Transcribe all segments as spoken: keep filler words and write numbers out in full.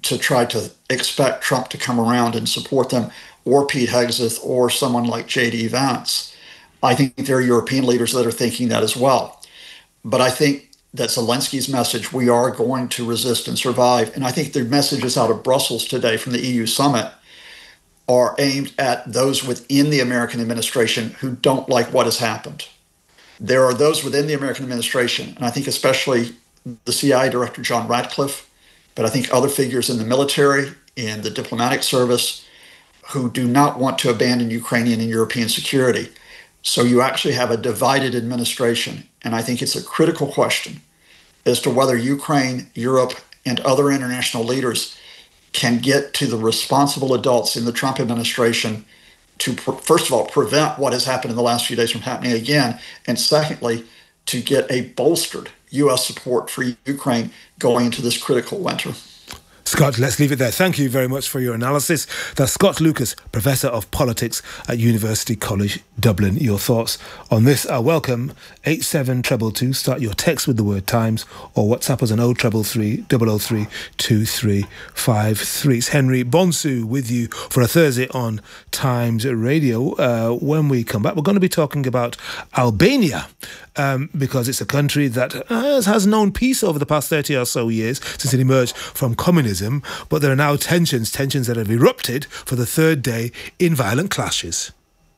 to try to expect Trump to come around and support them, or Pete Hegseth, or someone like J D Vance. I think there are European leaders that are thinking that as well. But I think that Zelensky's message, we are going to resist and survive, and I think the messages out of Brussels today from the E U summit are aimed at those within the American administration who don't like what has happened. There are those within the American administration, and I think especially the C I A director, John Ratcliffe, but I think other figures in the military, in the diplomatic service, who do not want to abandon Ukrainian and European security. So you actually have a divided administration, and I think it's a critical question as to whether Ukraine, Europe, and other international leaders can get to the responsible adults in the Trump administration to, first of all, prevent what has happened in the last few days from happening again, and secondly, to get a bolstered U S support for Ukraine going into this critical winter. Scott, let's leave it there. Thank you very much for your analysis. That's Scott Lucas, Professor of Politics at University College Dublin. Your thoughts on this are welcome. eight seven two two two, start your text with the word Times, or WhatsApp us on oh three three three, double oh three, two three five three. It's Henry Bonsu with you for a Thursday on Times Radio. Uh, when we come back, we're going to be talking about Albania, um, because it's a country that has, has known peace over the past thirty or so years since it emerged from communism. But there are now tensions, tensions that have erupted for the third day in violent clashes.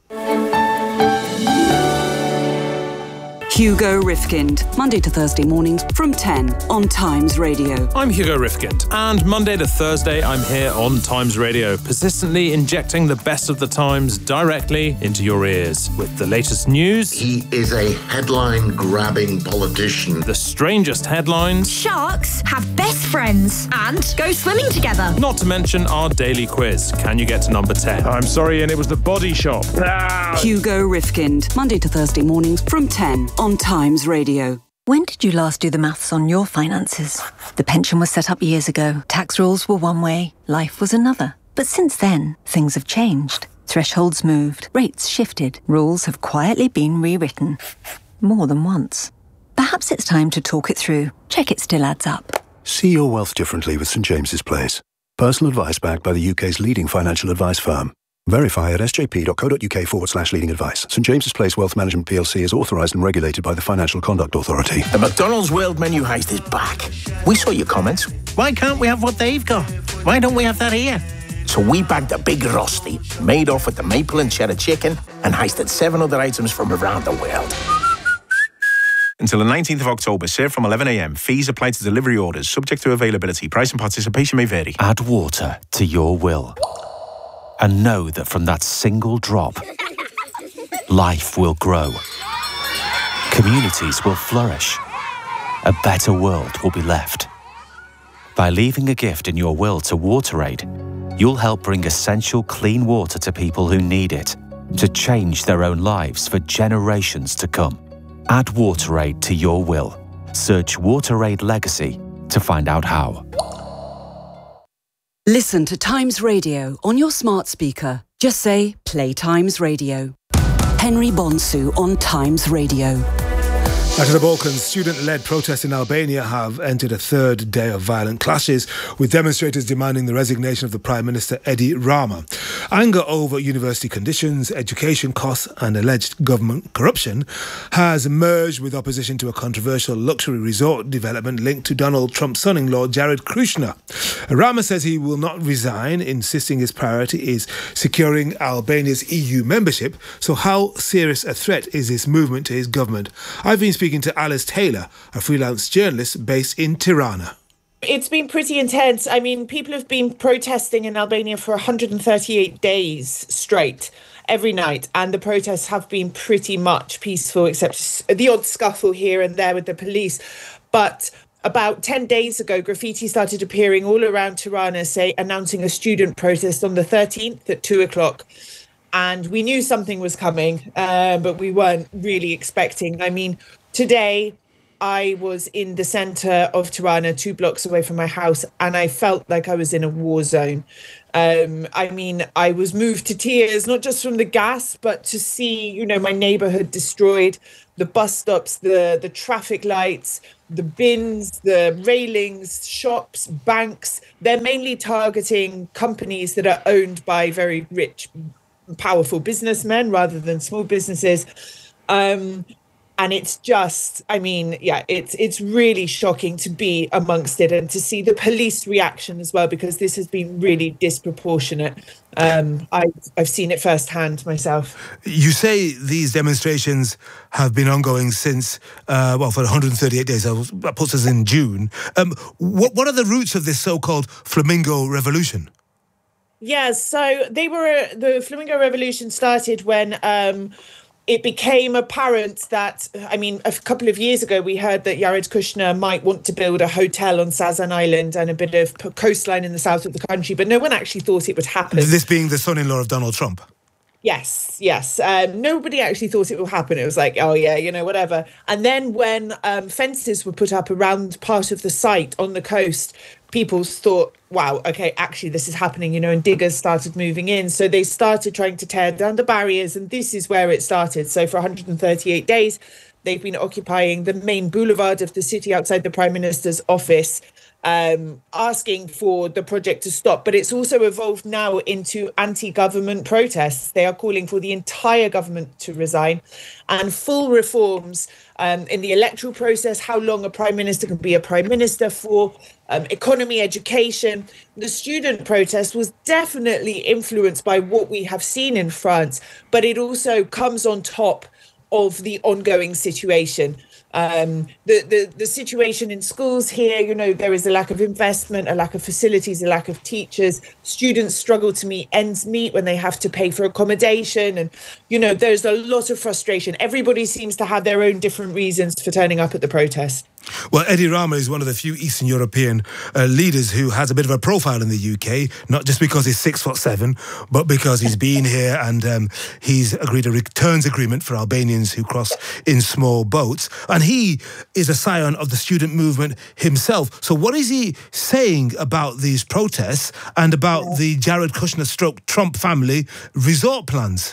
Hugo Rifkind, Monday to Thursday mornings from ten on Times Radio. I'm Hugo Rifkind, and Monday to Thursday I'm here on Times Radio, persistently injecting the best of the Times directly into your ears. With the latest news... He is a headline-grabbing politician. The strangest headlines... Sharks have best friends and go swimming together. Not to mention our daily quiz. Can you get to number ten? I'm sorry, and it was the Body Shop. Ah! Hugo Rifkind, Monday to Thursday mornings from ten on Times Radio. When did you last do the maths on your finances? The pension was set up years ago. Tax rules were one way, life was another. But since then, things have changed. Thresholds moved, rates shifted, rules have quietly been rewritten. More than once. Perhaps it's time to talk it through. Check it still adds up. See your wealth differently with St James's Place. Personal advice backed by the U K's leading financial advice firm. Verify at sjp.co.uk forward slash leading advice. St James's Place Wealth Management P L C is authorised and regulated by the Financial Conduct Authority. The McDonald's World Menu Heist is back. We saw your comments. Why can't we have what they've got? Why don't we have that here? So we bagged a big rosti, made off with the maple and cheddar chicken, and heisted seven other items from around the world. Until the nineteenth of October, served from eleven a m. Fees apply to delivery orders, subject to availability. Price and participation may vary. Add water to your will. And know that from that single drop, life will grow. Communities will flourish. A better world will be left. By leaving a gift in your will to WaterAid, you'll help bring essential clean water to people who need it, to change their own lives for generations to come. Add WaterAid to your will. Search WaterAid Legacy to find out how. Listen to Times Radio on your smart speaker. Just say, play Times Radio. Henry Bonsu on Times Radio. Now to the Balkans, student-led protests in Albania have entered a third day of violent clashes, with demonstrators demanding the resignation of the Prime Minister Edi Rama. Anger over university conditions, education costs and alleged government corruption has merged with opposition to a controversial luxury resort development linked to Donald Trump's son-in-law Jared Kushner. Rama says he will not resign, insisting his priority is securing Albania's E U membership. So how serious a threat is this movement to his government? I've been speaking to Alice Taylor, a freelance journalist based in Tirana. It's been pretty intense. I mean, people have been protesting in Albania for one hundred thirty-eight days straight, every night, and the protests have been pretty much peaceful, except the odd scuffle here and there with the police. But about ten days ago, graffiti started appearing all around Tirana, say, announcing a student protest on the thirteenth at two o'clock. And we knew something was coming, uh, but we weren't really expecting. I mean, today, I was in the centre of Tirana, two blocks away from my house, and I felt like I was in a war zone. Um, I mean, I was moved to tears, not just from the gas, but to see, you know, my neighbourhood destroyed, the bus stops, the, the traffic lights, the bins, the railings, shops, banks. They're mainly targeting companies that are owned by very rich, powerful businessmen rather than small businesses. Um, And it's just, I mean, yeah, it's it's really shocking to be amongst it and to see the police reaction as well, because this has been really disproportionate. Um, I've, I've seen it firsthand myself. You say these demonstrations have been ongoing since, uh, well, for one hundred thirty-eight days. That puts us in June. Um, what, what are the roots of this so-called Flamingo Revolution? Yeah, so they were, the Flamingo Revolution started when... Um, It became apparent that, I mean, a couple of years ago, we heard that Jared Kushner might want to build a hotel on Sazan Island and a bit of coastline in the south of the country, but no one actually thought it would happen. This being the son-in-law of Donald Trump? Yes, yes. Um, nobody actually thought it would happen. It was like, oh, yeah, you know, whatever. And then when um, fences were put up around part of the site on the coast, people thought, wow, okay, actually this is happening, you know, and diggers started moving in. So they started trying to tear down the barriers, and this is where it started. So for one hundred thirty-eight days, they've been occupying the main boulevard of the city outside the Prime Minister's office, um, asking for the project to stop. But it's also evolved now into anti-government protests. They are calling for the entire government to resign and full reforms um, in the electoral process, how long a prime minister can be a prime minister for, um, economy, education. The student protest was definitely influenced by what we have seen in France, but it also comes on top of the ongoing situation. Um, the, the, the situation in schools here, you know, there is a lack of investment, a lack of facilities, a lack of teachers. Students struggle to meet ends meet when they have to pay for accommodation. And, you know, there's a lot of frustration. Everybody seems to have their own different reasons for turning up at the protest. Well, Edi Rama is one of the few Eastern European uh, leaders who has a bit of a profile in the U K, not just because he's six foot seven, but because he's been here and um, he's agreed a returns agreement for Albanians who cross in small boats. And he is a scion of the student movement himself. So what is he saying about these protests and about yeah. the Jared Kushner stroke Trump family resort plans?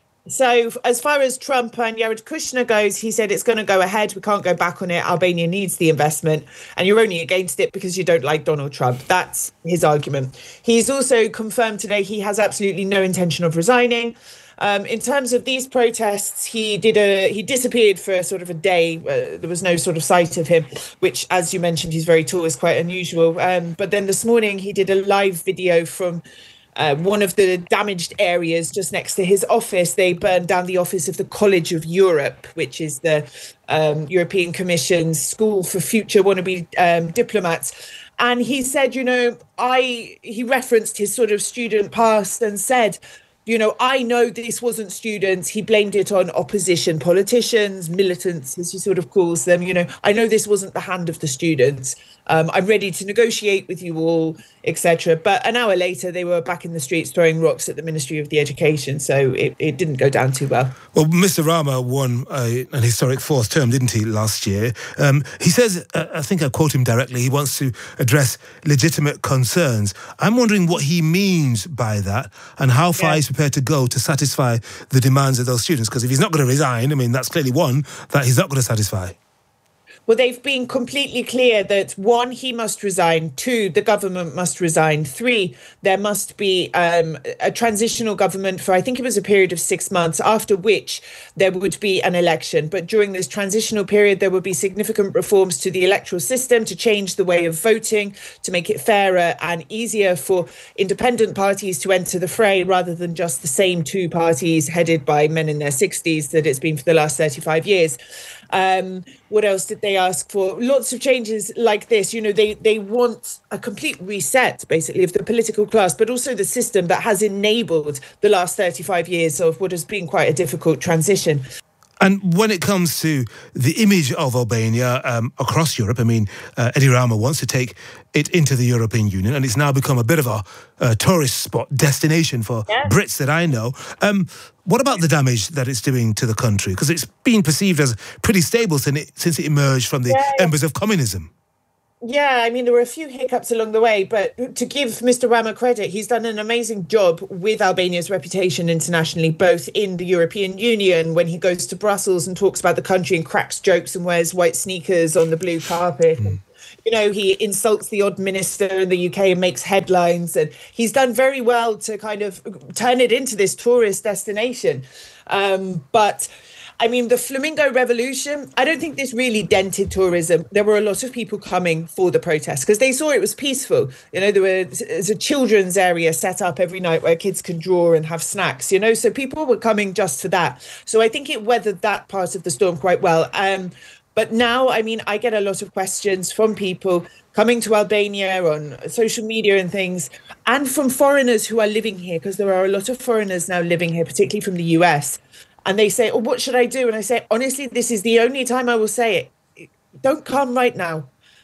So as far as Trump and Jared Kushner goes, he said it's going to go ahead. We can't go back on it. Albania needs the investment. And you're only against it because you don't like Donald Trump. That's his argument. He's also confirmed today he has absolutely no intention of resigning. Um, in terms of these protests, he did a he disappeared for sort of a day. Uh, there was no sort of sight of him, which, as you mentioned, he's very tall, is quite unusual. Um, but then this morning he did a live video from Uh, one of the damaged areas just next to his office. They burned down the office of the College of Europe, which is the um, European Commission's school for future wannabe um, diplomats. And he said, you know, I he referenced his sort of student past and said, you know, I know this wasn't students. He blamed it on opposition politicians, militants, as he sort of calls them. You know, I know this wasn't the hand of the students. Um, I'm ready to negotiate with you all, et cetera. But an hour later, they were back in the streets throwing rocks at the Ministry of the Education. So it, it didn't go down too well. Well, Mister Rama won a, an historic fourth term, didn't he, last year? Um, he says, uh, I think I quote him directly, he wants to address legitimate concerns. I'm wondering what he means by that and how far yeah. he's prepared to go to satisfy the demands of those students. Because if he's not going to resign, I mean, that's clearly one that he's not going to satisfy. Well, they've been completely clear that, one, he must resign. Two, the government must resign. Three, there must be um, a transitional government for, I think it was a period of six months, after which there would be an election. But during this transitional period, there would be significant reforms to the electoral system to change the way of voting, to make it fairer and easier for independent parties to enter the fray rather than just the same two parties headed by men in their sixties that it's been for the last thirty-five years. Um, what else did they ask for? Lots of changes like this. You know, they, they want a complete reset, basically, of the political class, but also the system that has enabled the last thirty-five years of what has been quite a difficult transition. And when it comes to the image of Albania um, across Europe, I mean, uh, Edi Rama wants to take it into the European Union, and it's now become a bit of a, a tourist spot destination for yeah. Brits that I know. Um, what about the damage that it's doing to the country? Because it's been perceived as pretty stable since it, since it emerged from the yeah, yeah. embers of communism. Yeah, I mean, there were a few hiccups along the way, but to give Mister Rama credit, he's done an amazing job with Albania's reputation internationally, both in the European Union, when he goes to Brussels and talks about the country and cracks jokes and wears white sneakers on the blue carpet. Mm. You know, he insults the odd minister in the U K and makes headlines. And he's done very well to kind of turn it into this tourist destination. Um, but... I mean, the Flamingo Revolution, I don't think this really dented tourism. There were a lot of people coming for the protest because they saw it was peaceful. You know, there was a children's area set up every night where kids can draw and have snacks, you know, so people were coming just for that. So I think it weathered that part of the storm quite well. Um, but now, I mean, I get a lot of questions from people coming to Albania on social media and things, and from foreigners who are living here, because there are a lot of foreigners now living here, particularly from the U S, and they say, oh, what should I do? And I say, honestly, this is the only time I will say it. Don't come right now.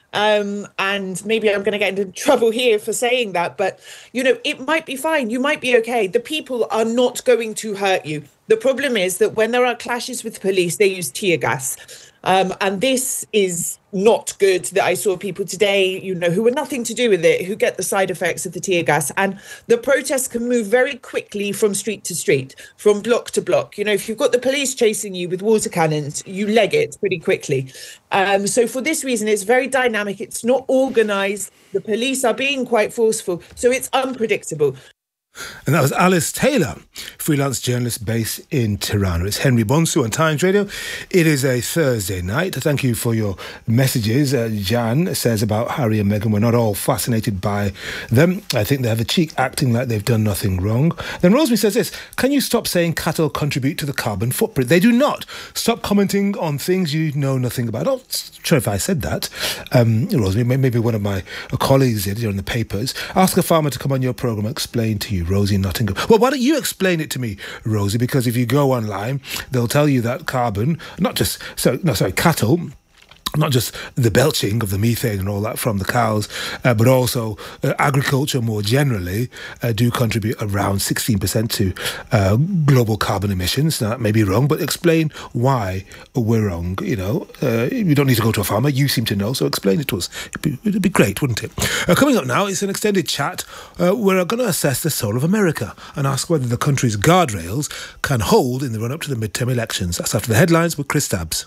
Um, and maybe I'm going to get into trouble here for saying that. But, you know, it might be fine. You might be okay. The people are not going to hurt you. The problem is that when there are clashes with police, they use tear gas. Um, and this is not good that I saw people today, you know, who were nothing to do with it, who get the side effects of the tear gas. And the protests can move very quickly from street to street, from block to block. You know, if you've got the police chasing you with water cannons, you leg it pretty quickly. Um, so for this reason, it's very dynamic. It's not organised. The police are being quite forceful. So it's unpredictable. And that was Alice Taylor, freelance journalist based in Tirana. It's Henry Bonsu on Times Radio. It is a Thursday night. Thank you for your messages. Uh, Jan says about Harry and Meghan, we're not all fascinated by them. I think they have a cheek acting like they've done nothing wrong. Then Rosemary says this, can you stop saying cattle contribute to the carbon footprint? They do not. Stop commenting on things you know nothing about. I'm not sure if I said that. Um, Rosemary, maybe one of my colleagues did, you know, in the papers. Ask a farmer to come on your programme and explain to you. Rosie Nottingham. Well, why don't you explain it to me, Rosie? Because if you go online, they'll tell you that carbon, not just, so no, sorry, cattle, not just the belching of the methane and all that from the cows, uh, but also uh, agriculture more generally uh, do contribute around sixteen percent to uh, global carbon emissions. Now, that may be wrong, but explain why we're wrong. You know, uh, you don't need to go to a farmer. You seem to know, so explain it to us. It'd be, it'd be great, wouldn't it? Uh, coming up now is an extended chat uh, where I'm going to assess the soul of America and ask whether the country's guardrails can hold in the run-up to the midterm elections. That's after the headlines with Chris Stubbs.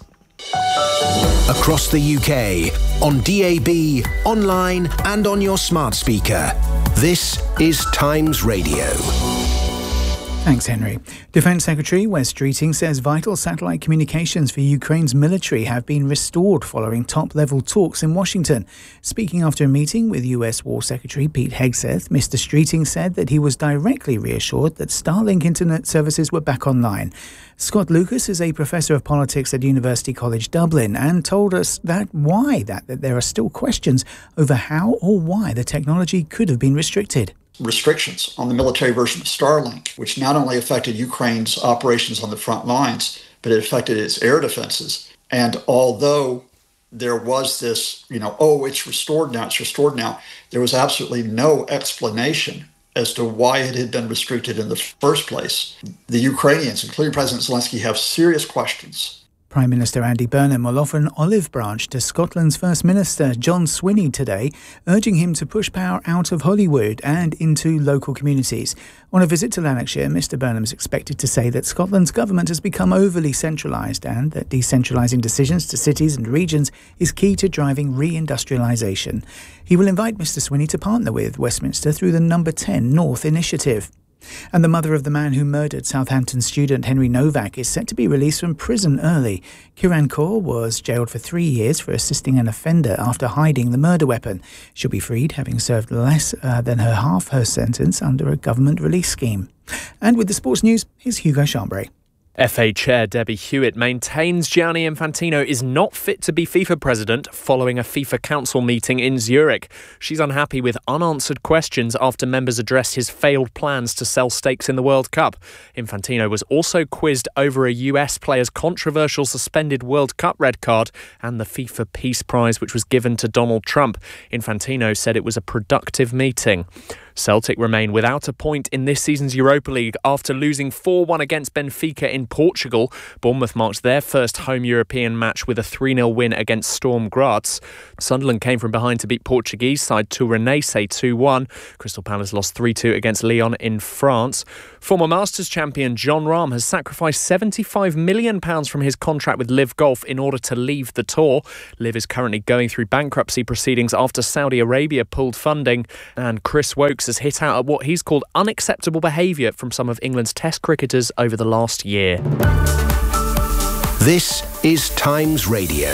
Across the U K, on D A B, online and on your smart speaker. This is Times Radio. Thanks, Henry. Defence Secretary Wes Streeting says vital satellite communications for Ukraine's military have been restored following top-level talks in Washington. Speaking after a meeting with U S War Secretary Pete Hegseth, Mister Streeting said that he was directly reassured that Starlink internet services were back online. Scott Lucas is a professor of politics at University College Dublin and told us that why that, that there are still questions over how or why the technology could have been restricted. Restrictions on the military version of Starlink, which not only affected Ukraine's operations on the front lines, but it affected its air defenses. And although there was this, you know, oh, it's restored now, it's restored now, there was absolutely no explanation as to why it had been restricted in the first place. The Ukrainians, including President Zelensky, have serious questions. Prime Minister Andy Burnham will offer an olive branch to Scotland's First Minister John Swinney today, urging him to push power out of Holywood and into local communities. On a visit to Lanarkshire, Mr Burnham is expected to say that Scotland's government has become overly centralised and that decentralising decisions to cities and regions is key to driving re-industrialisation. He will invite Mr Swinney to partner with Westminster through the Number ten North initiative. And the mother of the man who murdered Southampton student Henry Novak is set to be released from prison early. Kiran Kaur was jailed for three years for assisting an offender after hiding the murder weapon. She'll be freed, having served less uh, than her half her sentence under a government release scheme. And with the sports news, here's Hugo Chambray. F A Chair Debbie Hewitt maintains Gianni Infantino is not fit to be FIFA president following a FIFA Council meeting in Zurich. She's unhappy with unanswered questions after members addressed his failed plans to sell stakes in the World Cup. Infantino was also quizzed over a U S player's controversial suspended World Cup red card and the FIFA Peace Prize, which was given to Donald Trump. Infantino said it was a productive meeting. Celtic remain without a point in this season's Europa League after losing four one against Benfica in Portugal. Bournemouth marked their first home European match with a three nil win against Storm Graz. Sunderland came from behind to beat Portuguese side Tourrenese two one. Crystal Palace lost three two against Lyon in France. Former Masters champion Jon Rahm has sacrificed seventy-five million pounds from his contract with Liv Golf in order to leave the tour. Liv is currently going through bankruptcy proceedings after Saudi Arabia pulled funding, and Chris Wokes has hit out at what he's called unacceptable behaviour from some of England's Test cricketers over the last year. This is Times Radio.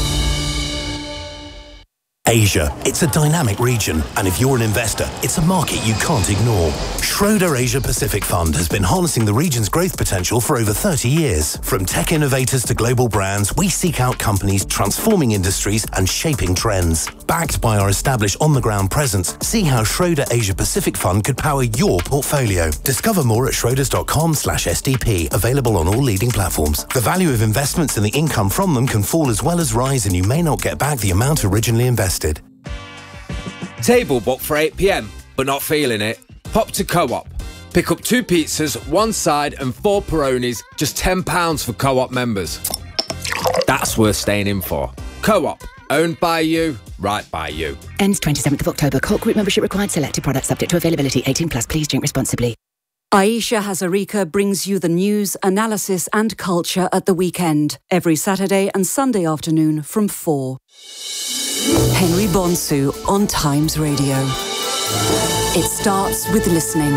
Asia. It's a dynamic region, and if you're an investor, it's a market you can't ignore. Schroeder Asia Pacific Fund has been harnessing the region's growth potential for over thirty years. From tech innovators to global brands, we seek out companies transforming industries and shaping trends. Backed by our established on-the-ground presence, see how Schroeder Asia Pacific Fund could power your portfolio. Discover more at schroders.com slash SDP, available on all leading platforms. The value of investments and the income from them can fall as well as rise, and you may not get back the amount originally invested. Table booked for eight p m, but not feeling it? Pop to Co-op. Pick up two pizzas, one side and four Peronis, just ten pounds for Co-op members. That's worth staying in for. Co-op, owned by you, right by you. Ends twenty-seventh of October. Co-op group membership required. Selected products subject to availability. eighteen plus. Please drink responsibly. Aisha Hazarika brings you the news, analysis and culture at the weekend, every Saturday and Sunday afternoon from four. Henry Bonsu on Times Radio. It starts with listening.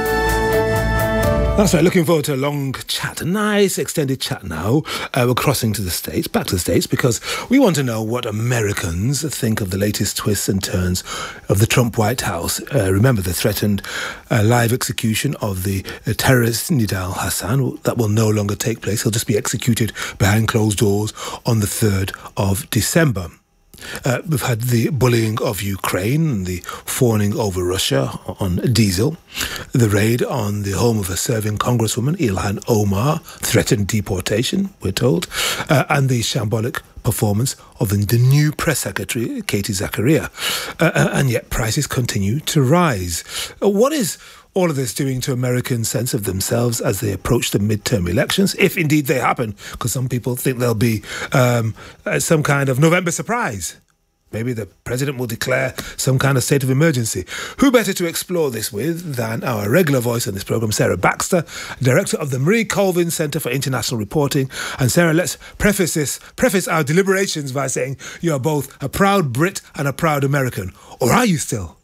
That's right, looking forward to a long chat, a nice extended chat now. Uh, we're crossing to the States, back to the States, because we want to know what Americans think of the latest twists and turns of the Trump White House. Uh, remember the threatened uh, live execution of the uh, terrorist Nidal Hassan. That will no longer take place. He'll just be executed behind closed doors on the third of December. Uh, we've had the bullying of Ukraine, the fawning over Russia on diesel, the raid on the home of a serving Congresswoman, Ilhan Omar, threatened deportation, we're told, uh, and the shambolic performance of the, the new press secretary, Katie Zachariah. Uh, and yet prices continue to rise. Uh, what is all of this doing to Americans' sense of themselves as they approach the midterm elections, if indeed they happen? Because some people think there'll be um, uh, some kind of November surprise. Maybe the president will declare some kind of state of emergency. Who better to explore this with than our regular voice on this programme, Sarah Baxter, director of the Marie Colvin Centre for International Reporting. And Sarah, let's preface this, preface our deliberations by saying you are both a proud Brit and a proud American. Or are you still?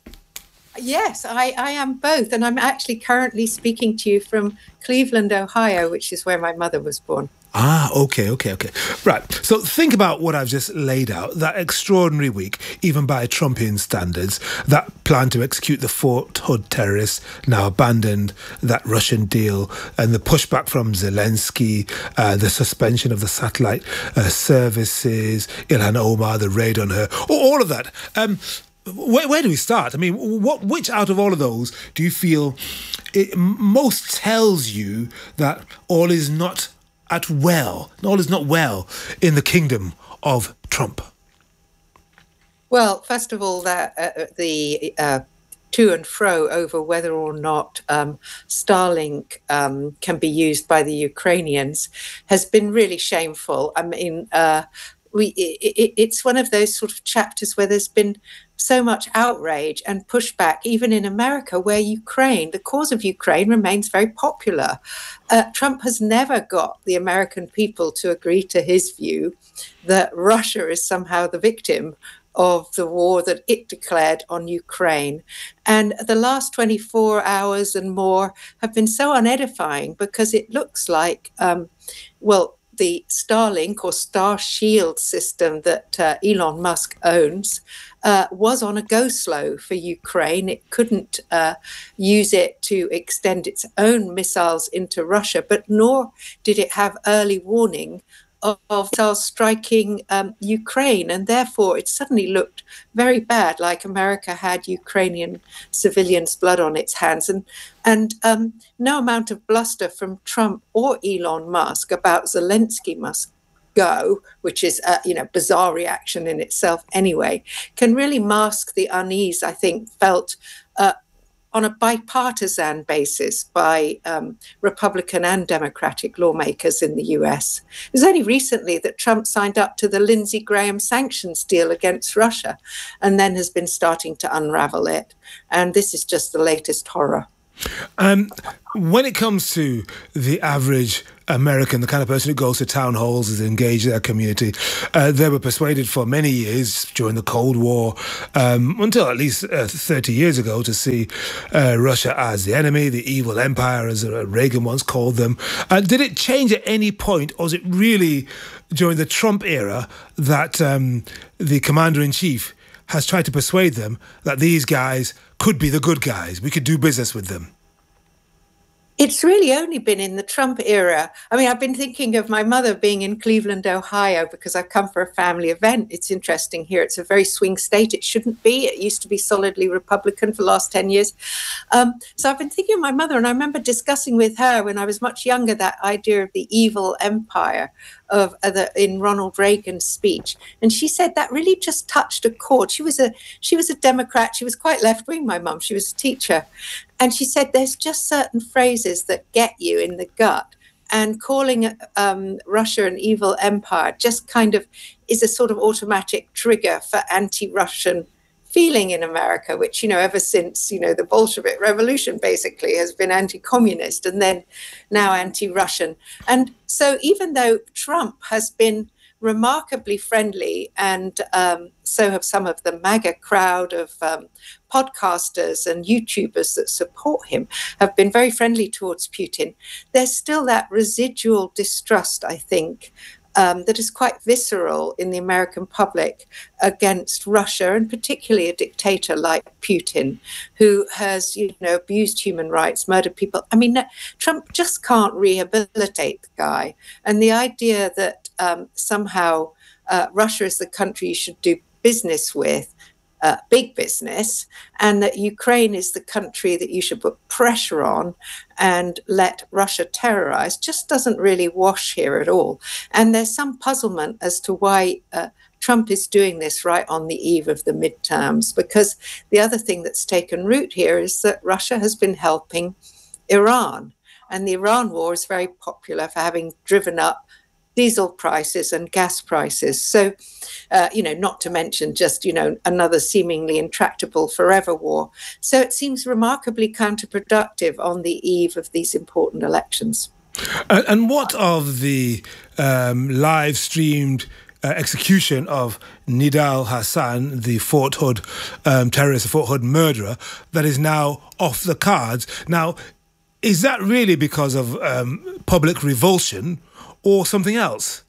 Yes, I, I am both. And I'm actually currently speaking to you from Cleveland, Ohio, which is where my mother was born. Ah, okay, okay, okay. Right. So think about what I've just laid out. That extraordinary week, even by Trumpian standards, that plan to execute the Fort Hood terrorists, now abandoned, that Russian deal, and the pushback from Zelensky, uh, the suspension of the satellite uh, services, Ilhan Omar, the raid on her, all of that. Um, where, where do we start? I mean, what, which out of all of those do you feel it most tells you that all is not at well, all is not well in the kingdom of Trump? Well, first of all, that uh, the uh, to and fro over whether or not um, Starlink um, can be used by the Ukrainians has been really shameful. I mean, uh, we it, it, it's one of those sort of chapters where there's been so much outrage and pushback, even in America, where Ukraine, the cause of Ukraine remains very popular. Uh, Trump has never got the American people to agree to his view that Russia is somehow the victim of the war that it declared on Ukraine. And the last twenty-four hours and more have been so unedifying because it looks like, um, well, the Starlink or Starshield system that uh, Elon Musk owns uh, was on a go-slow for Ukraine. It couldn't uh, use it to extend its own missiles into Russia, but nor did it have early warning of, of missiles striking um, Ukraine. And therefore, it suddenly looked very bad, like America had Ukrainian civilians' blood on its hands. And, and um, no amount of bluster from Trump or Elon Musk about Zelensky must go, which is a you know bizarre reaction in itself anyway, can really mask the unease, I think, felt uh, on a bipartisan basis by um, Republican and Democratic lawmakers in the U S. It was only recently that Trump signed up to the Lindsey Graham sanctions deal against Russia and then has been starting to unravel it. And this is just the latest horror. Um, when it comes to the average American, the kind of person who goes to town halls, is engaged in their community, uh, they were persuaded for many years during the Cold War, um, until at least uh, thirty years ago, to see uh, Russia as the enemy, the evil empire, as uh, Reagan once called them. Uh, did it change at any point, or was it really during the Trump era that um, the commander-in-chief has tried to persuade them that these guys could be the good guys, we could do business with them? It's really only been in the Trump era. I mean, I've been thinking of my mother being in Cleveland, Ohio, because I've come for a family event. It's interesting here. It's a very swing state. It shouldn't be. It used to be solidly Republican for the last ten years. Um, so I've been thinking of my mother, and I remember discussing with her when I was much younger that idea of the evil empire of uh, the, in Ronald Reagan's speech. And she said that really just touched a chord. She was a she was a Democrat. She was quite left-wing, my mum. She was a teacher. And she said there's just certain phrases that get you in the gut. And calling um, Russia an evil empire just kind of is a sort of automatic trigger for anti-Russian feeling in America, which, you know, ever since, you know, the Bolshevik Revolution basically has been anti-communist and then now anti-Russian. And so even though Trump has been remarkably friendly, and um, so have some of the MAGA crowd of um, podcasters and YouTubers that support him, have been very friendly towards Putin, there's still that residual distrust, I think, um, that is quite visceral in the American public against Russia, and particularly a dictator like Putin, who has, you know, abused human rights, murdered people. I mean, Trump just can't rehabilitate the guy. And the idea that um, somehow uh, Russia is the country you should do business with, Uh, big business, and that Ukraine is the country that you should put pressure on and let Russia terrorize, just doesn't really wash here at all. And there's some puzzlement as to why uh, Trump is doing this right on the eve of the midterms, because the other thing that's taken root here is that Russia has been helping Iran, and the Iran war is very popular for having driven up diesel prices and gas prices. So, uh, you know, not to mention just, you know, another seemingly intractable forever war. So it seems remarkably counterproductive on the eve of these important elections. Uh, and what of the um, live streamed uh, execution of Nidal Hassan, the Fort Hood um, terrorist, the Fort Hood murderer, that is now off the cards? Now, is that really because of um, public revulsion or something else?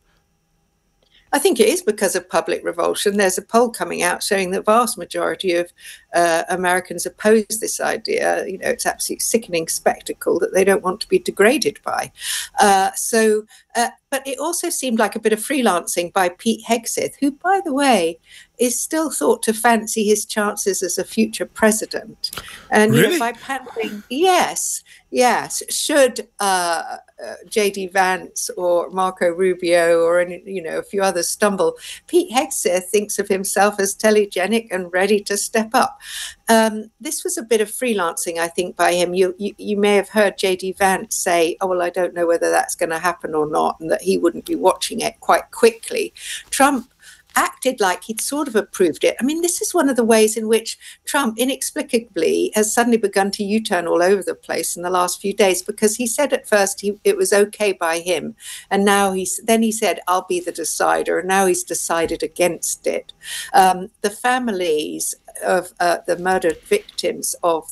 I think it is because of public revulsion. There's a poll coming out showing the vast majority of uh, Americans oppose this idea. You know, it's an absolutely sickening spectacle that they don't want to be degraded by. Uh, so, uh, but it also seemed like a bit of freelancing by Pete Hegseth, who, by the way, is still thought to fancy his chances as a future president. And really? You know, by pandering, yes, yes, should uh, uh, J D Vance or Marco Rubio or any, you know, a few others stumble, Pete Hegseth thinks of himself as telegenic and ready to step up. Um, this was a bit of freelancing, I think, by him. You, you you may have heard J D Vance say, oh, well, I don't know whether that's going to happen or not, and that he wouldn't be watching it quite quickly. Trump acted like he'd sort of approved it. I mean, this is one of the ways in which Trump inexplicably has suddenly begun to U-turn all over the place in the last few days, because he said at first he, it was okay by him. And now he's, then he said, I'll be the decider. And now he's decided against it. Um, the families of uh, the murdered victims of the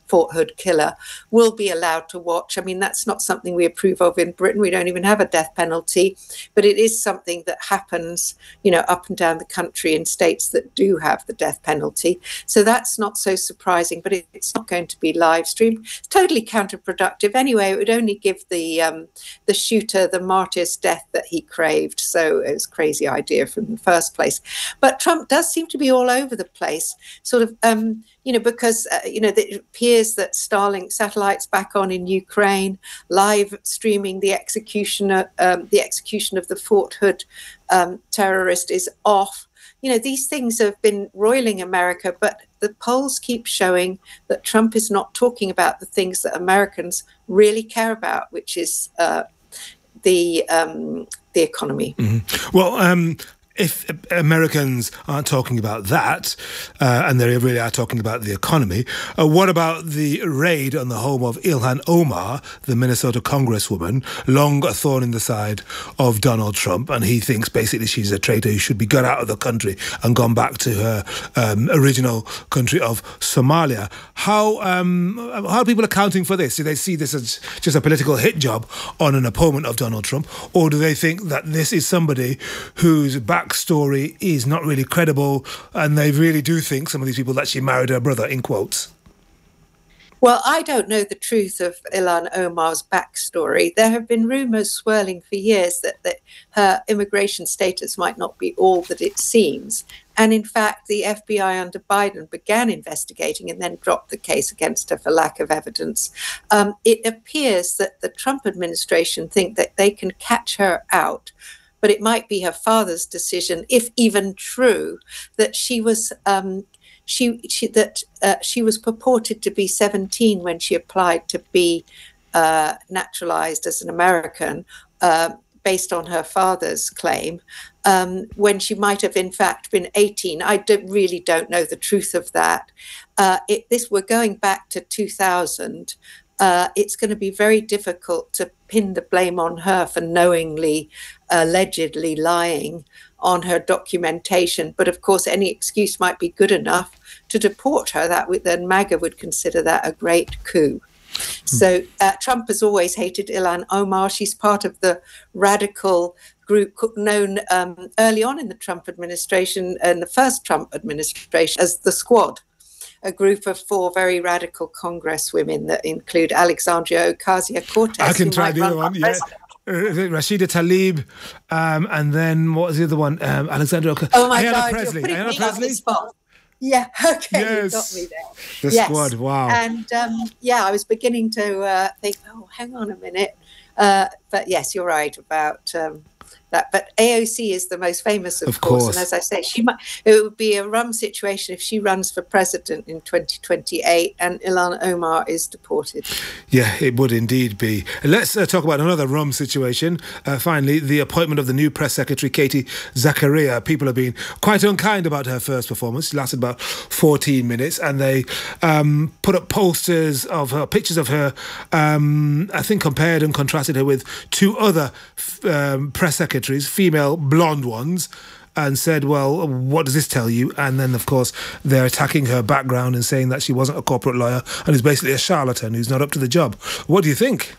Fort Hood killer will be allowed to watch. I mean, that's not something we approve of in Britain. We don't even have a death penalty, but it is something that happens, you know, up and down the country in states that do have the death penalty. So that's not so surprising, but it, it's not going to be live streamed. It's totally counterproductive. Anyway, it would only give the um, the shooter the martyr's death that he craved. So it was a crazy idea from the first place. But Trump does seem to be all over the place, sort of, um, you know, because, uh, you know, it appears that Starlink satellites back on in Ukraine, live streaming the execution, um, the execution of the Fort Hood um, terrorist is off. You know, these things have been roiling America, but the polls keep showing that Trump is not talking about the things that Americans really care about, which is uh, the um, the economy. Mm-hmm. Well, um, if Americans aren't talking about that, uh, and they really are talking about the economy, uh, what about the raid on the home of Ilhan Omar, the Minnesota congresswoman, long a thorn in the side of Donald Trump, and he thinks basically she's a traitor who should be got out of the country and gone back to her um, original country of Somalia. How, um, how are people accounting for this? Do they see this as just a political hit job on an opponent of Donald Trump, or do they think that this is somebody whose back story is not really credible, and they really do think, some of these people, that she married her brother, in quotes? Well, I don't know the truth of Ilhan Omar's backstory. There have been rumours swirling for years that, that her immigration status might not be all that it seems. And in fact, the F B I under Biden began investigating and then dropped the case against her for lack of evidence. Um, it appears that the Trump administration think that they can catch her out, but it might be her father's decision, if even true, that she was um, she, she that uh, she was purported to be seventeen when she applied to be uh, naturalized as an American, uh, based on her father's claim, um, when she might have in fact been eighteen. I don't, really don't know the truth of that. Uh, it, this we're going back to two thousand. Uh, it's going to be very difficult to pin the blame on her for knowingly, allegedly lying on her documentation. But of course, any excuse might be good enough to deport her. That would, then MAGA would consider that a great coup. So uh, Trump has always hated Ilhan Omar. She's part of the radical group known um, early on in the Trump administration, and the first Trump administration, as the Squad, a group of four very radical congresswomen that include Alexandria Ocasio-Cortez. I can try the other one, yeah. Uh, Rashida Tlaib, um, and then what was the other one? Um, Alexandria Ocasio-Cortez. Oh my Ayanna God, Presley. you're putting Ayanna me Presley? on the spot. Yeah, okay, yes. You got me there. The yes. Squad, wow. And um, yeah, I was beginning to uh, think, oh, hang on a minute. Uh, but yes, you're right about um, that. But A O C is the most famous, of, of course. course. And as I say, she might, it would be a rum situation if she runs for president in twenty twenty-eight and Ilhan Omar is deported. Yeah, it would indeed be. Let's uh, talk about another rum situation. Uh, finally, the appointment of the new press secretary, Katie Zakaria. People have been quite unkind about her first performance. It lasted about fourteen minutes, and they um, put up posters of her, pictures of her, um, I think compared and contrasted her with two other um, press secretaries, female blonde ones, and said, well, what does this tell you? And then, of course, they're attacking her background and saying that she wasn't a corporate lawyer and is basically a charlatan who's not up to the job. What do you think?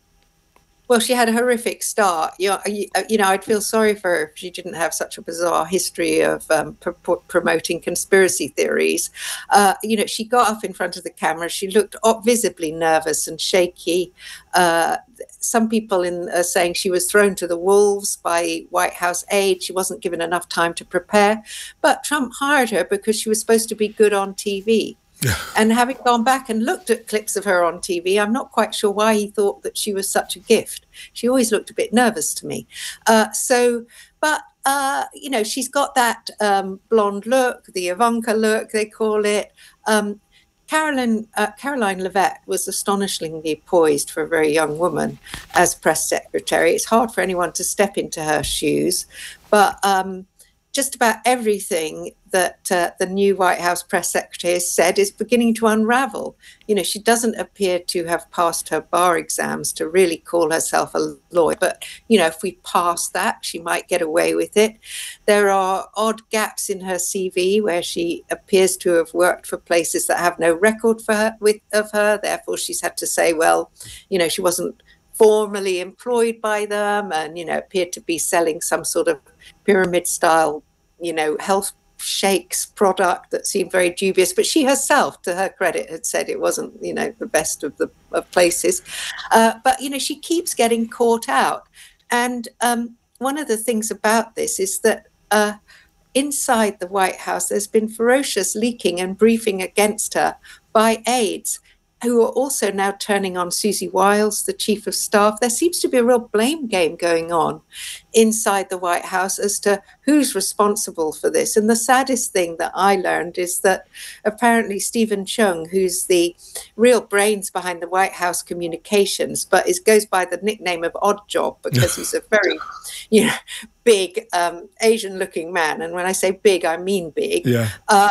Well, she had a horrific start. You know, you know, I'd feel sorry for her if she didn't have such a bizarre history of um, pr- promoting conspiracy theories. Uh, you know, she got up in front of the camera. She looked visibly nervous and shaky. Uh, some people in, are saying she was thrown to the wolves by White House aides. She wasn't given enough time to prepare. But Trump hired her because she was supposed to be good on T V. And having gone back and looked at clips of her on T V, I'm not quite sure why he thought that she was such a gift. She always looked a bit nervous to me. Uh, so, but, uh, you know, she's got that um, blonde look, the Ivanka look, they call it. Um, Caroline, uh, Caroline Leavitt was astonishingly poised for a very young woman as press secretary. It's hard for anyone to step into her shoes, but um, just about everything that uh, the new White House press secretary has said is beginning to unravel. You know, she doesn't appear to have passed her bar exams to really call herself a lawyer. But, you know, if we pass that, she might get away with it. There are odd gaps in her C V where she appears to have worked for places that have no record for her, with, of her. Therefore, she's had to say, well, you know, she wasn't formally employed by them and, you know, appeared to be selling some sort of pyramid style, you know, health shakes product that seemed very dubious. But she herself, to her credit, had said it wasn't, you know, the best of the of places. Uh, but, you know, she keeps getting caught out. And um, one of the things about this is that uh, inside the White House, there's been ferocious leaking and briefing against her by aides, who are also now turning on Susie Wiles, the chief of staff. There seems to be a real blame game going on inside the White House as to who's responsible for this. And the saddest thing that I learned is that apparently Stephen Chung, who's the real brains behind the White House communications, but is goes by the nickname of Odd Job because he's a very, you know, big um, Asian-looking man. And when I say big, I mean big. Yeah. Um,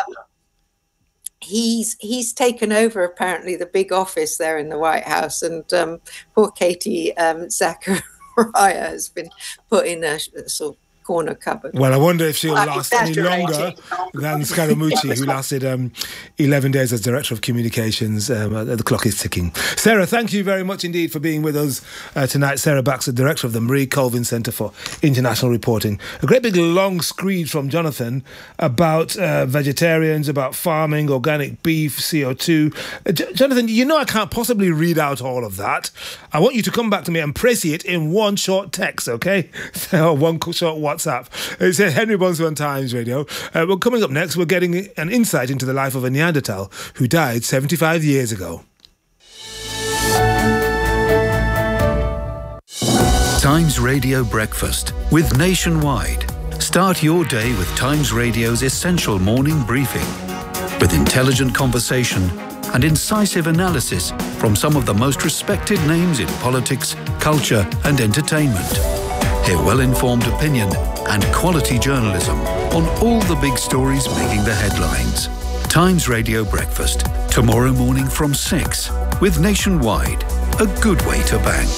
He's he's taken over apparently the big office there in the White House, and um, poor Katie um, Zachariah has been put in a, a sort of corner cupboard. Well, I wonder if she'll I'm last any longer than Scaramucci, who lasted um, eleven days as Director of Communications. Um, uh, the clock is ticking. Sarah, thank you very much indeed for being with us uh, tonight. Sarah Baxter, Director of the Marie Colvin Centre for International Reporting. A great big long screed from Jonathan about uh, vegetarians, about farming, organic beef, C O two. Uh, J- Jonathan, you know I can't possibly read out all of that. I want you to come back to me and press it in one short text, okay? Or one short WhatsApp. It says Henry Bonsu on Times Radio. Uh, well, coming up next, we're getting an insight into the life of a Neanderthal who died seventy-five years ago. Times Radio Breakfast with Nationwide. Start your day with Times Radio's essential morning briefing with intelligent conversation and incisive analysis from some of the most respected names in politics, culture and entertainment. Hear well-informed opinion and quality journalism on all the big stories making the headlines. Times Radio Breakfast, tomorrow morning from six, with Nationwide, a good way to bank.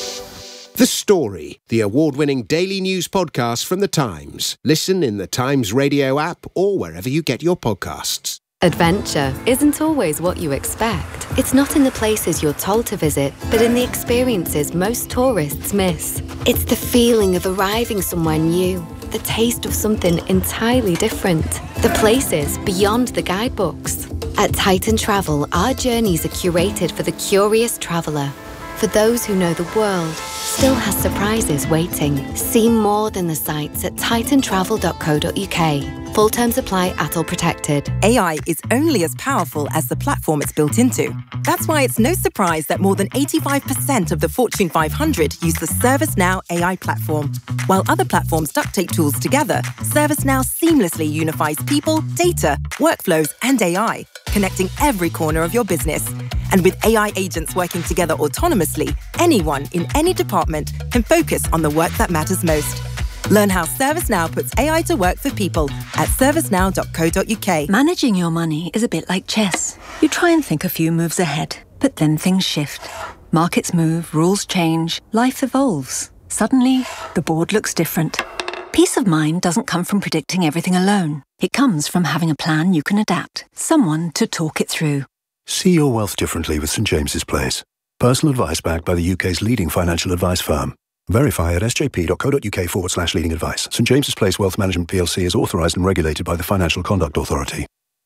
The Story, the award-winning daily news podcast from The Times. Listen in the Times Radio app or wherever you get your podcasts. Adventure isn't always what you expect. It's not in the places you're told to visit, but in the experiences most tourists miss. It's the feeling of arriving somewhere new, the taste of something entirely different, the places beyond the guidebooks. At Titan Travel, our journeys are curated for the curious traveller. For those who know the world still has surprises waiting. See more than the sights at titan travel dot co dot uk. Full terms apply, A T L protected. A I is only as powerful as the platform it's built into. That's why it's no surprise that more than eighty-five percent of the Fortune five hundred use the ServiceNow A I platform. While other platforms duct tape tools together, ServiceNow seamlessly unifies people, data, workflows, and A I, connecting every corner of your business. And with A I agents working together autonomously, anyone in any department can focus on the work that matters most. Learn how ServiceNow puts A I to work for people at service now dot co dot uk. Managing your money is a bit like chess. You try and think a few moves ahead, but then things shift. Markets move, rules change, life evolves. Suddenly, the board looks different. Peace of mind doesn't come from predicting everything alone. It comes from having a plan you can adapt, someone to talk it through. See your wealth differently with St James's Place. Personal advice backed by the U K's leading financial advice firm. Verify at sjp.co.uk forward slash leading advice. St James's Place Wealth Management P L C is authorised and regulated by the Financial Conduct Authority.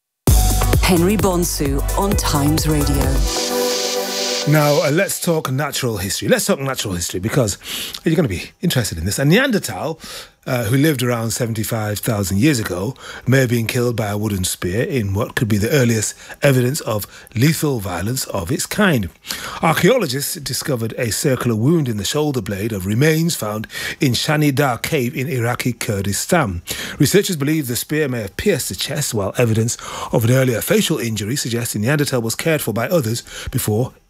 Henry Bonsu on Times Radio. Now, uh, let's talk natural history. Let's talk natural history because you're going to be interested in this. A Neanderthal, uh, who lived around seventy-five thousand years ago, may have been killed by a wooden spear in what could be the earliest evidence of lethal violence of its kind. Archaeologists discovered a circular wound in the shoulder blade of remains found in Shani Dar cave in Iraqi Kurdistan. Researchers believe the spear may have pierced the chest, while evidence of an earlier facial injury suggests Neanderthal was cared for by others before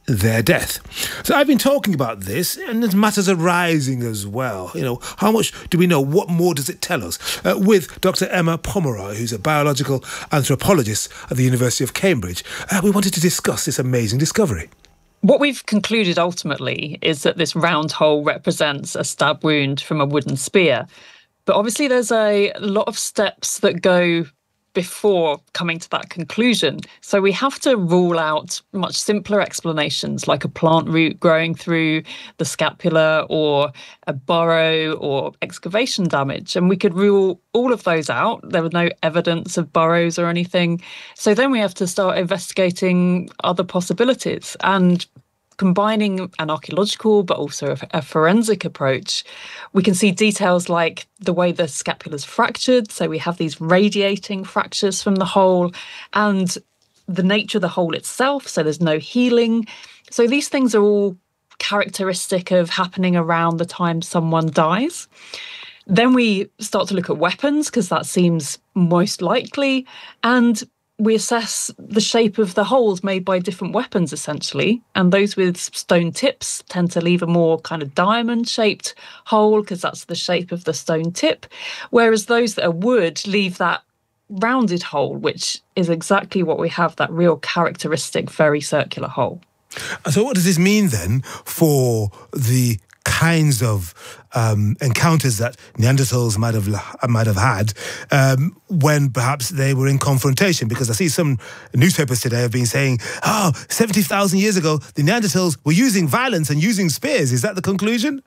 their death. So I've been talking about this, and there's matters arising as well. You know, how much do we know? What more does it tell us? Uh, with Doctor Emma Pomeroy, who's a biological anthropologist at the University of Cambridge, uh, we wanted to discuss this amazing discovery. What we've concluded ultimately is that this round hole represents a stab wound from a wooden spear. But obviously there's a lot of steps that go before coming to that conclusion. So we have to rule out much simpler explanations like a plant root growing through the scapula or a burrow or excavation damage. And we could rule all of those out. There was no evidence of burrows or anything. So then we have to start investigating other possibilities. And combining an archaeological but also a, a forensic approach, we can see details like the way the scapula's fractured. So we have these radiating fractures from the hole, and the nature of the hole itself. So there's no healing. So these things are all characteristic of happening around the time someone dies. Then we start to look at weapons, because that seems most likely. And we assess the shape of the holes made by different weapons, essentially. And those with stone tips tend to leave a more kind of diamond-shaped hole, because that's the shape of the stone tip. Whereas those that are wood leave that rounded hole, which is exactly what we have, that real characteristic, very circular hole. So what does this mean then for the kinds of um, encounters that Neanderthals might have might have had um, when perhaps they were in confrontation? Because I see some newspapers today have been saying, oh, seventy thousand years ago, the Neanderthals were using violence and using spears. Is that the conclusion?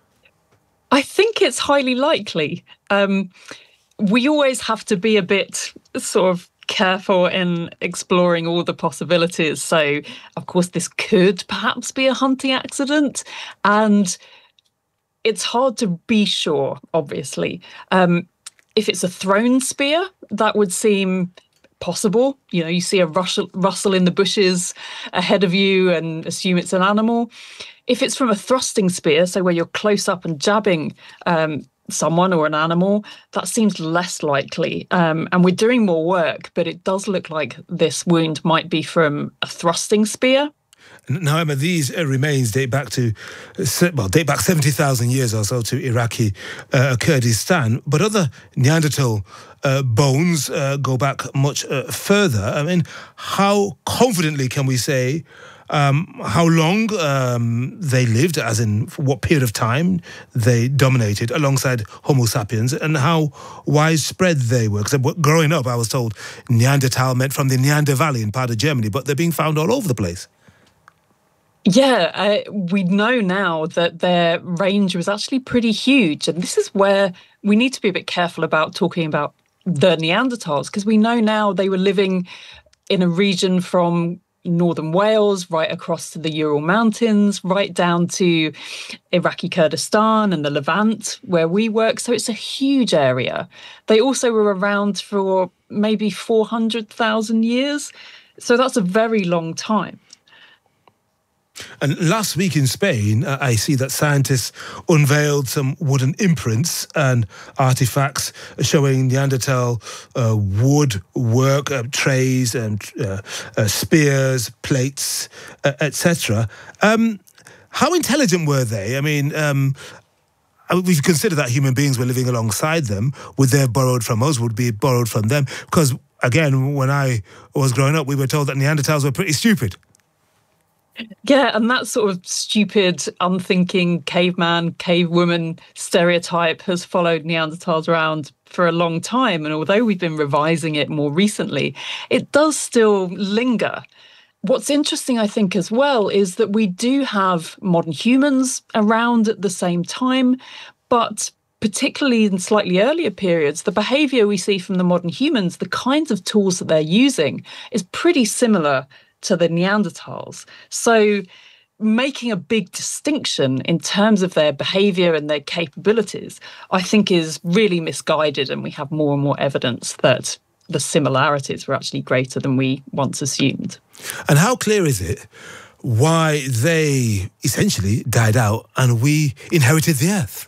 I think it's highly likely. Um, we always have to be a bit sort of careful in exploring all the possibilities. So, of course, this could perhaps be a hunting accident, and it's hard to be sure, obviously. Um, if it's a thrown spear, that would seem possible. You know, you see a rustle, rustle in the bushes ahead of you and assume it's an animal. If it's from a thrusting spear, so where you're close up and jabbing um, someone or an animal, that seems less likely. Um, and we're doing more work, but it does look like this wound might be from a thrusting spear. Now, Emma, these uh, remains date back to, uh, well, date back seventy thousand years or so to Iraqi uh, Kurdistan, but other Neanderthal uh, bones uh, go back much uh, further. I mean, how confidently can we say Um, how long um, they lived, as in what period of time they dominated alongside Homo sapiens, and how widespread they were? Because growing up, I was told Neanderthal meant from the Neander Valley in part of Germany, but they're being found all over the place. Yeah, uh, we know now that their range was actually pretty huge. And this is where we need to be a bit careful about talking about the Neanderthals, because we know now they were living in a region from northern Wales, right across to the Ural Mountains, right down to Iraqi Kurdistan and the Levant, where we work. So it's a huge area. They also were around for maybe four hundred thousand years. So that's a very long time. And last week in Spain, uh, I see that scientists unveiled some wooden imprints and artifacts showing Neanderthal uh, wood work, uh, trays and uh, uh, spears, plates, uh, et cetera. Um, how intelligent were they? I mean, um, we've considered that human beings were living alongside them. Would they have borrowed from us? Would be borrowed from them? Because, again, when I was growing up, we were told that Neanderthals were pretty stupid. Yeah, and that sort of stupid, unthinking caveman, cavewoman stereotype has followed Neanderthals around for a long time. And although we've been revising it more recently, it does still linger. What's interesting, I think, as well, is that we do have modern humans around at the same time, but particularly in slightly earlier periods, the behaviour we see from the modern humans, the kinds of tools that they're using, is pretty similar to the Neanderthals. So making a big distinction in terms of their behaviour and their capabilities, I think is really misguided, and we have more and more evidence that the similarities were actually greater than we once assumed. And how clear is it why they essentially died out and we inherited the earth?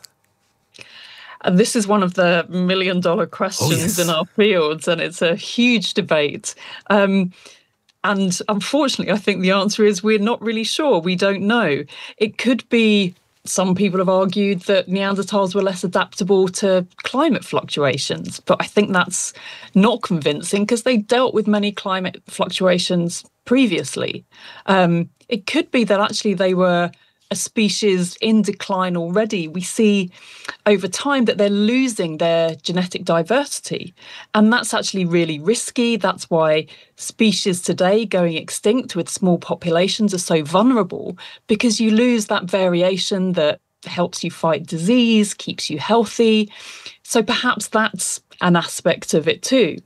And this is one of the million dollar questions oh, yes. in our fields, and it's a huge debate. Um, And unfortunately, I think the answer is we're not really sure. We don't know. It could be, some people have argued that Neanderthals were less adaptable to climate fluctuations, but I think that's not convincing because they dealt with many climate fluctuations previously. Um, it could be that actually they were a species in decline already. We see over time that they're losing their genetic diversity, and that's actually really risky. That's why species today going extinct with small populations are so vulnerable, because you lose that variation that helps you fight disease, keeps you healthy. So perhaps that's an aspect of it too.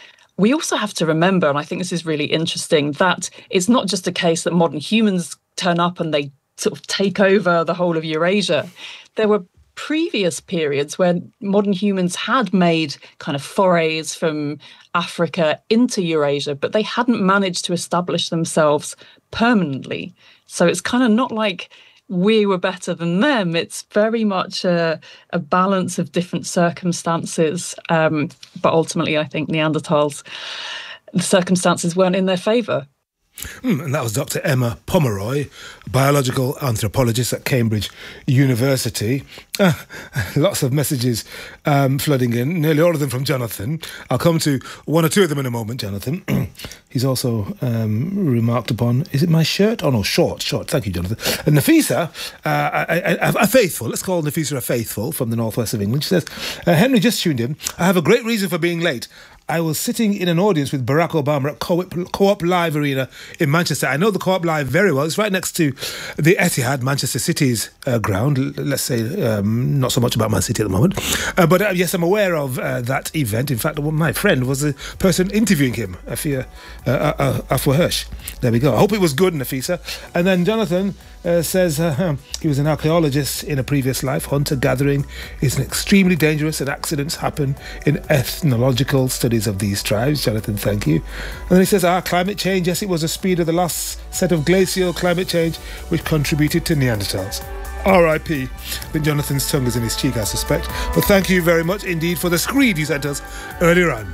We also have to remember, and I think this is really interesting, that it's not just a case that modern humans turn up and they sort of take over the whole of Eurasia. There were previous periods when modern humans had made kind of forays from Africa into Eurasia, but they hadn't managed to establish themselves permanently. So it's kind of not like we were better than them. It's very much a, a balance of different circumstances. Um, but ultimately, I think Neanderthals, the circumstances weren't in their favour. Mm, and that was Doctor Emma Pomeroy, biological anthropologist at Cambridge University. Uh, lots of messages um, flooding in, nearly all of them from Jonathan. I'll come to one or two of them in a moment, Jonathan. He's also um, remarked upon, is it my shirt? Oh no, short, short. Thank you, Jonathan. And Nafisa, uh, a, a, a faithful, let's call Nafisa a faithful from the northwest of England. She says, uh, Henry just tuned in. I have a great reason for being late. I was sitting in an audience with Barack Obama at Co-op, Co-op Live Arena in Manchester. I know the Co-op Live very well. It's right next to the Etihad, Manchester City's uh, ground. Let's say um, not so much about Man City at the moment. Uh, but uh, yes, I'm aware of uh, that event. In fact, my friend was the person interviewing him, Afia uh, uh, Afua Hirsch. There we go. I hope it was good, Nafisa. And then Jonathan uh, says uh, he was an archaeologist in a previous life. Hunter-gathering is extremely dangerous and accidents happen in ethnological studies of these tribes. Jonathan, thank you. And then he says, ah, climate change, yes, it was the speed of the last set of glacial climate change which contributed to Neanderthals. R I P. I think Jonathan's tongue is in his cheek, I suspect. But thank you very much indeed for the screed you sent us earlier on.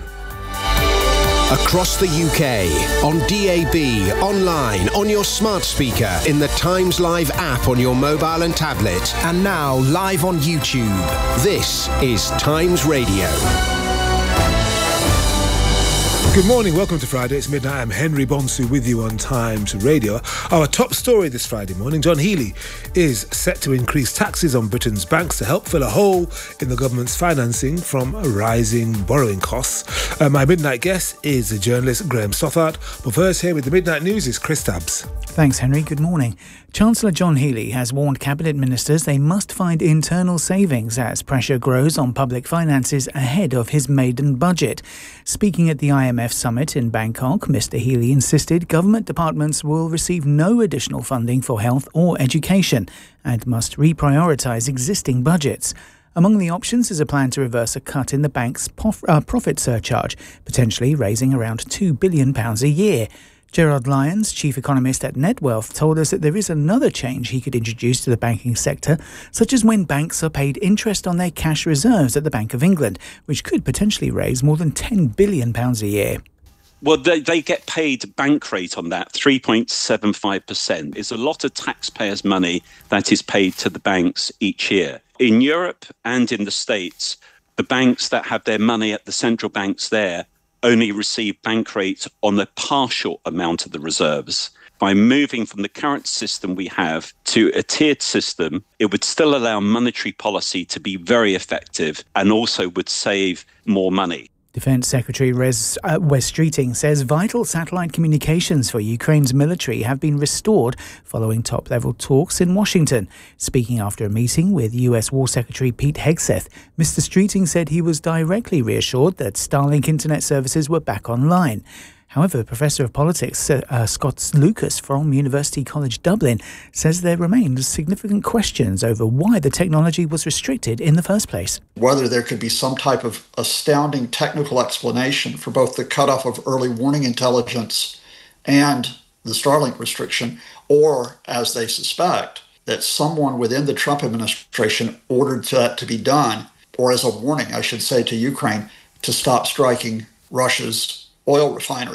Across the U K, on D A B, online, on your smart speaker, in the Times Live app on your mobile and tablet, and now live on YouTube. This is Times Radio. Good morning, welcome to Friday. It's midnight. I'm Henry Bonsu with you on Times Radio. Our top story this Friday morning, John Healey is set to increase taxes on Britain's banks to help fill a hole in the government's financing from rising borrowing costs. Uh, my midnight guest is the journalist Graham Stothart. But first, here with the Midnight News is Chris Tabbs. Thanks, Henry. Good morning. Chancellor John Healey has warned cabinet ministers they must find internal savings as pressure grows on public finances ahead of his maiden budget. Speaking at the I M F summit in Bangkok, Mister Healey insisted government departments will receive no additional funding for health or education and must reprioritise existing budgets. Among the options is a plan to reverse a cut in the bank's prof- uh, profit surcharge, potentially raising around two billion pounds a year. Gerard Lyons, chief economist at Netwealth, told us that there is another change he could introduce to the banking sector, such as when banks are paid interest on their cash reserves at the Bank of England, which could potentially raise more than ten billion pounds a year. Well, they, they get paid bank rate on that, three point seven five percent. It's a lot of taxpayers' money that is paid to the banks each year. In Europe and in the States, the banks that have their money at the central banks there only receive bank rates on a partial amount of the reserves. By moving from the current system we have to a tiered system, it would still allow monetary policy to be very effective and also would save more money. Defence Secretary Res, uh, Wes Streeting says vital satellite communications for Ukraine's military have been restored following top-level talks in Washington. Speaking after a meeting with U S War Secretary Pete Hegseth, Mister Streeting said he was directly reassured that Starlink internet services were back online. However, Professor of Politics uh, Scott Lucas from University College Dublin says there remains significant questions over why the technology was restricted in the first place. Whether there could be some type of astounding technical explanation for both the cutoff of early warning intelligence and the Starlink restriction, or, as they suspect, that someone within the Trump administration ordered that to be done, or as a warning, I should say, to Ukraine to stop striking Russia's oil refineries.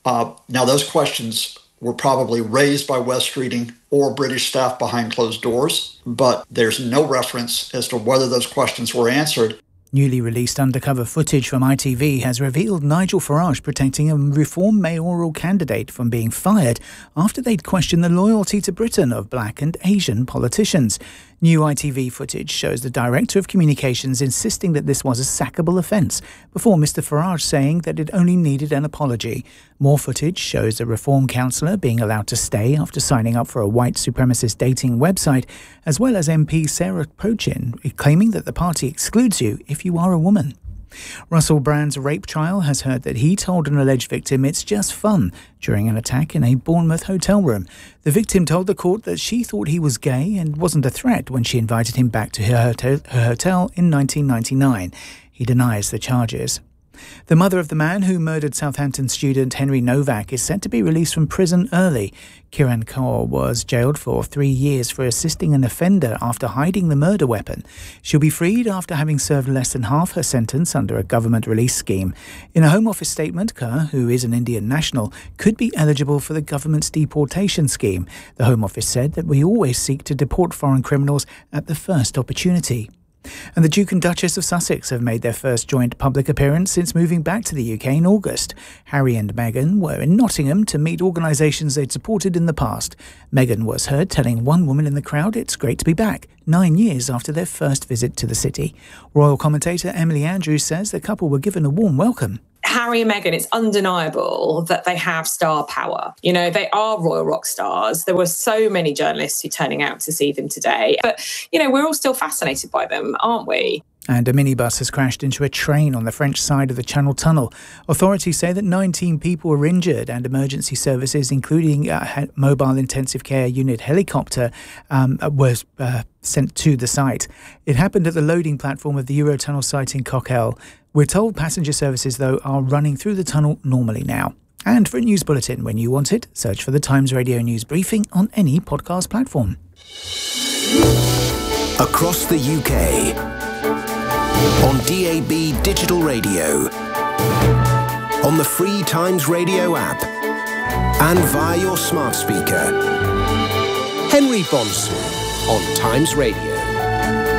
Uh, now, those questions were probably raised by Wes Streeting or British staff behind closed doors, but there's no reference as to whether those questions were answered. Newly released undercover footage from I T V has revealed Nigel Farage protecting a Reform mayoral candidate from being fired after they'd questioned the loyalty to Britain of black and Asian politicians. New I T V footage shows the Director of Communications insisting that this was a sackable offence, before Mr Farage saying that it only needed an apology. More footage shows a Reform councillor being allowed to stay after signing up for a white supremacist dating website, as well as M P Sarah Pochin claiming that the party excludes you if you are a woman. Russell Brand's rape trial has heard that he told an alleged victim it's just fun during an attack in a Bournemouth hotel room. The victim told the court that she thought he was gay and wasn't a threat when she invited him back to her hotel, her hotel in nineteen ninety-nine. He denies the charges. The mother of the man who murdered Southampton student Henry Novak is set to be released from prison early. Kiran Kaur was jailed for three years for assisting an offender after hiding the murder weapon. She'll be freed after having served less than half her sentence under a government release scheme. In a Home Office statement, Kaur, who is an Indian national, could be eligible for the government's deportation scheme. The Home Office said that we always seek to deport foreign criminals at the first opportunity. And the Duke and Duchess of Sussex have made their first joint public appearance since moving back to the U K in August. Harry and Meghan were in Nottingham to meet organisations they'd supported in the past. Meghan was heard telling one woman in the crowd it's great to be back, nine years after their first visit to the city. Royal commentator Emily Andrews says the couple were given a warm welcome. Harry and Meghan, it's undeniable that they have star power. You know, they are royal rock stars. There were so many journalists who are turning out to see them today. But, you know, we're all still fascinated by them, aren't we? And a minibus has crashed into a train on the French side of the Channel Tunnel. Authorities say that nineteen people were injured and emergency services, including a mobile intensive care unit helicopter, um, was uh, sent to the site. It happened at the loading platform of the Eurotunnel site in Coquelles. We're told passenger services, though, are running through the tunnel normally now. And for a news bulletin when you want it, search for the Times Radio News Briefing on any podcast platform. Across the U K, on D A B Digital Radio, on the free Times Radio app, and via your smart speaker. Henry Bonsu on Times Radio.